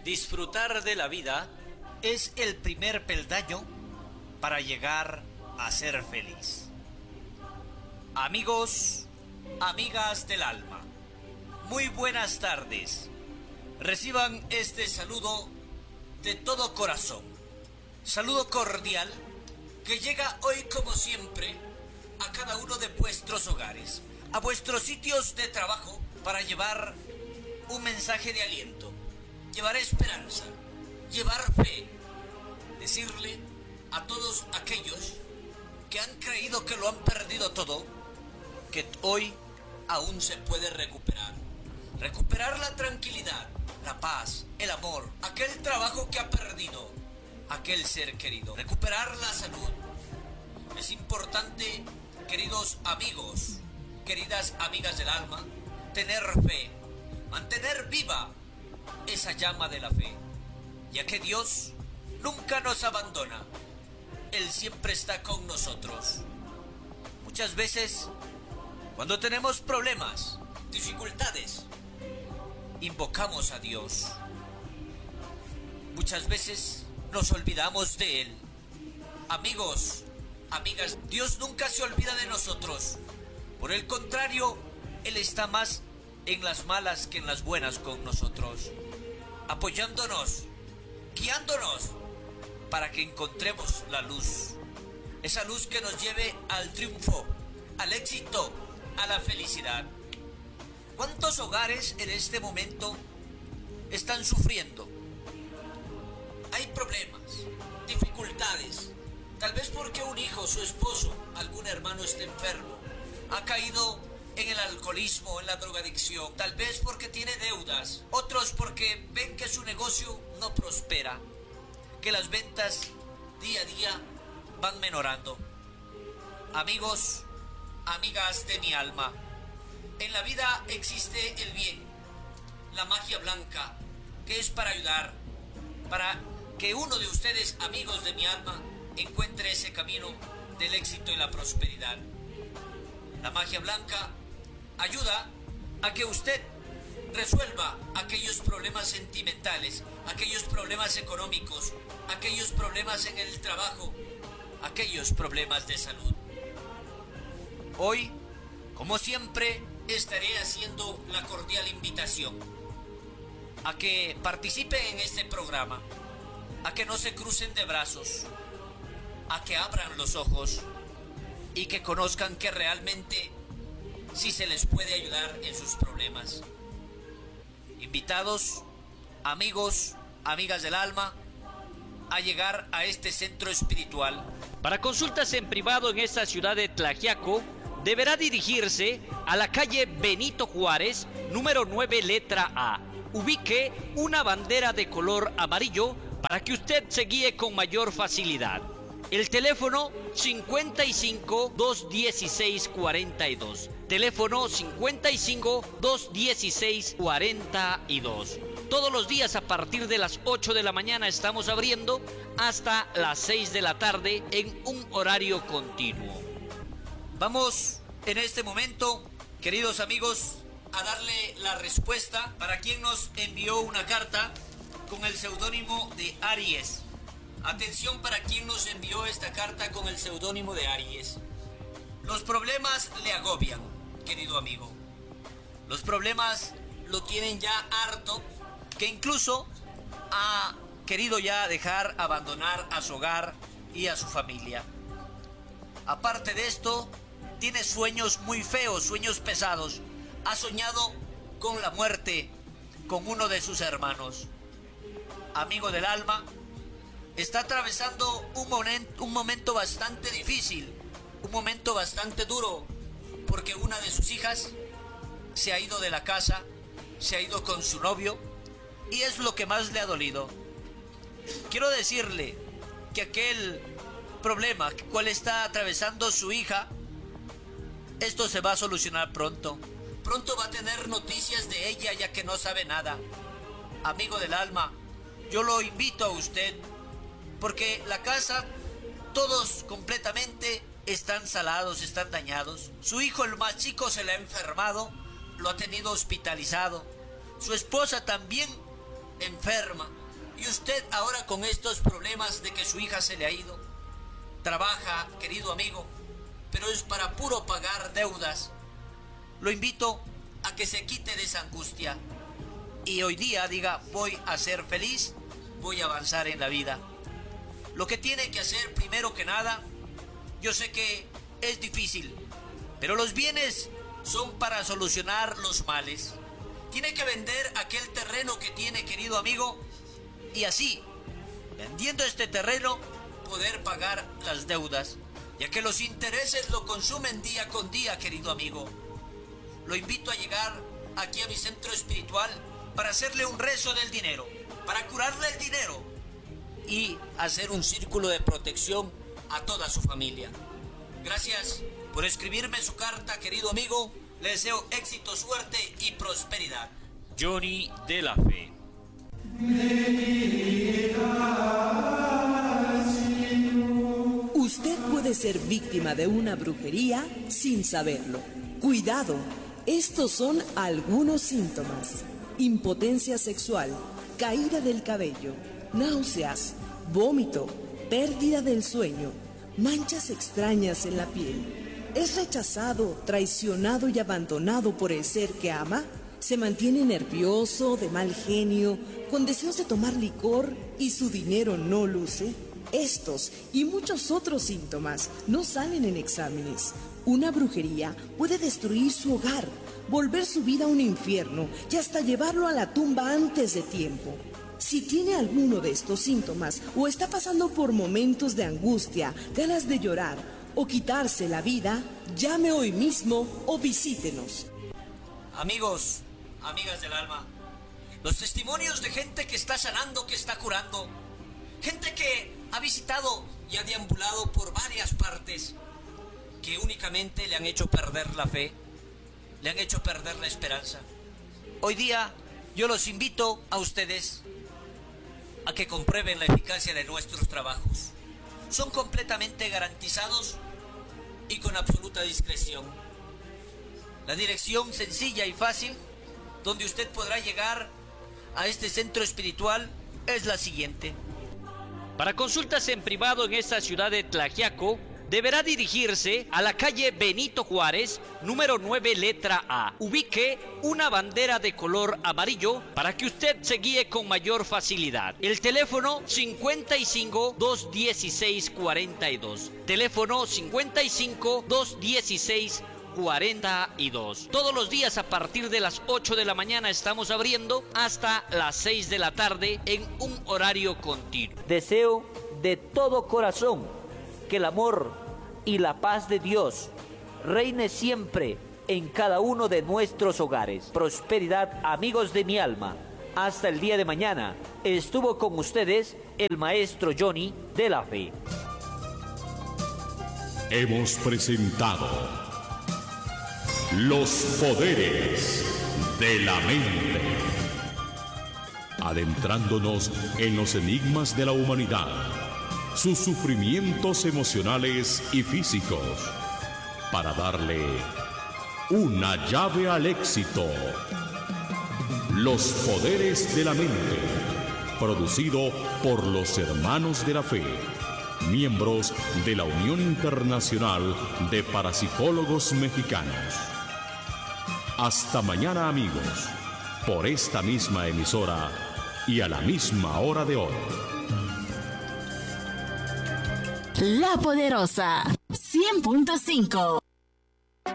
Disfrutar de la vida es el primer peldaño para llegar a ser feliz. Amigos, amigas del alma, muy buenas tardes. Reciban este saludo de todo corazón. Saludo cordial que llega hoy como siempre a cada uno de vuestros hogares, a vuestros sitios de trabajo, para llevar un mensaje de aliento, llevar esperanza, llevar fe, decirle a todos aquellos que han creído que lo han perdido todo, que hoy aún se puede recuperar. Recuperar la tranquilidad, la paz, el amor, aquel trabajo que ha perdido, aquel ser querido. Recuperar la salud. Es importante, queridos amigos, queridas amigas del alma, tener fe, mantener viva esa llama de la fe, ya que Dios nunca nos abandona. Él siempre está con nosotros. Muchas veces, cuando tenemos problemas, dificultades, invocamos a Dios. Muchas veces nos olvidamos de Él. Amigos, amigas, Dios nunca se olvida de nosotros. Por el contrario, Él está más en las malas que en las buenas con nosotros, apoyándonos, guiándonos para que encontremos la luz. Esa luz que nos lleve al triunfo, al éxito, a la felicidad. ¿Cuántos hogares en este momento están sufriendo? Hay problemas, dificultades, tal vez porque un hijo, su esposo, algún hermano está enfermo, ha caído en el alcoholismo, en la drogadicción, tal vez porque tiene deudas, otros porque ven que su negocio no prospera, que las ventas día a día van menorando. Amigos, amigas de mi alma, en la vida existe el bien, la magia blanca, que es para ayudar, para que uno de ustedes, amigos de mi alma, encuentre ese camino del éxito y la prosperidad. La magia blanca ayuda a que usted resuelva aquellos problemas sentimentales, aquellos problemas económicos, aquellos problemas en el trabajo, aquellos problemas de salud. Hoy, como siempre, estaré haciendo la cordial invitación a que participen en este programa, a que no se crucen de brazos, a que abran los ojos y que conozcan que realmente sí se les puede ayudar en sus problemas. Invitados, amigos, amigas del alma, a llegar a este centro espiritual. Para consultas en privado en esta ciudad de Tlaxiaco, deberá dirigirse a la calle Benito Juárez, número 9, letra A. Ubique una bandera de color amarillo para que usted se guíe con mayor facilidad. El teléfono 55 216 42. Teléfono 55 216 42. Todos los días a partir de las 8 de la mañana estamos abriendo hasta las 6 de la tarde en un horario continuo. Vamos en este momento, queridos amigos, a darle la respuesta para quien nos envió una carta con el seudónimo de Aries. Atención para quien nos envió esta carta con el seudónimo de Aries. Los problemas le agobian, querido amigo. Los problemas lo tienen ya harto, que incluso ha querido ya dejar abandonar a su hogar y a su familia. Aparte de esto, tiene sueños muy feos, sueños pesados. Ha soñado con la muerte, con uno de sus hermanos. Amigo del alma, está atravesando un momento bastante difícil, un momento bastante duro, porque una de sus hijas se ha ido de la casa, se ha ido con su novio, y es lo que más le ha dolido. Quiero decirle que aquel problema cual está atravesando su hija, esto se va a solucionar pronto. Pronto va a tener noticias de ella, ya que no sabe nada. Amigo del alma, yo lo invito a usted, porque la casa, todos completamente están salados, están dañados. Su hijo, el más chico, se le ha enfermado, lo ha tenido hospitalizado. Su esposa también enferma. Y usted ahora con estos problemas de que su hija se le ha ido, trabaja, querido amigo, pero es para puro pagar deudas. Lo invito a que se quite de esa angustia y hoy día diga: voy a ser feliz, voy a avanzar en la vida. Lo que tiene que hacer primero que nada, yo sé que es difícil, pero los bienes son para solucionar los males. Tiene que vender aquel terreno que tiene, querido amigo, y así, vendiendo este terreno, poder pagar las deudas, ya que los intereses lo consumen día con día, querido amigo. Lo invito a llegar aquí a mi centro espiritual para hacerle un rezo del dinero, para curarle el dinero y hacer un círculo de protección a toda su familia. Gracias por escribirme su carta, querido amigo. Le deseo éxito, suerte y prosperidad. Johnny de la Fe. Usted puede ser víctima de una brujería sin saberlo. Cuidado, estos son algunos síntomas: impotencia sexual, caída del cabello, náuseas, vómito, pérdida del sueño, manchas extrañas en la piel. ¿Es rechazado, traicionado y abandonado por el ser que ama? ¿Se mantiene nervioso, de mal genio, con deseos de tomar licor y su dinero no luce? Estos y muchos otros síntomas no salen en exámenes. Una brujería puede destruir su hogar, volver su vida un infierno y hasta llevarlo a la tumba antes de tiempo. Si tiene alguno de estos síntomas o está pasando por momentos de angustia, ganas de llorar o quitarse la vida, llame hoy mismo o visítenos. Amigos, amigas del alma, los testimonios de gente que está sanando, que está curando, gente que ha visitado y ha deambulado por varias partes, que únicamente le han hecho perder la fe, le han hecho perder la esperanza. Hoy día yo los invito a ustedes a que comprueben la eficacia de nuestros trabajos. Son completamente garantizados y con absoluta discreción. La dirección sencilla y fácil donde usted podrá llegar a este centro espiritual es la siguiente. Para consultas en privado en esta ciudad de Tlaxiaco, deberá dirigirse a la calle Benito Juárez, número 9, letra A. Ubique una bandera de color amarillo para que usted se guíe con mayor facilidad. El teléfono 55 216 42. Teléfono 55 216 42. Todos los días a partir de las 8 de la mañana estamos abriendo hasta las 6 de la tarde en un horario continuo. Deseo de todo corazón que el amor y la paz de Dios reine siempre en cada uno de nuestros hogares. Prosperidad, amigos de mi alma. Hasta el día de mañana. Estuvo con ustedes el maestro Johnny de la Fe. Hemos presentado Los Poderes de la Mente, adentrándonos en los enigmas de la humanidad, sus sufrimientos emocionales y físicos, para darle una llave al éxito. Los Poderes de la Mente, producido por los Hermanos de la Fe, miembros de la Unión Internacional de Parapsicólogos Mexicanos. Hasta mañana, amigos, por esta misma emisora y a la misma hora de hoy. La Poderosa 100.5